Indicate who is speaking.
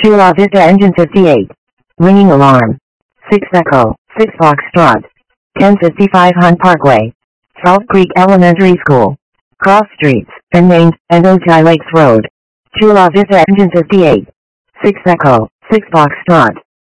Speaker 1: Chula Vista Engine 58. Ringing alarm. 6 Echo, 6 Foxtrot. 1055 Hunt Parkway. Salt Creek Elementary School. Cross Streets, and Main, and Ojai Lakes Road. Chula Vista Engine 58. 6 Echo, 6 Foxtrot.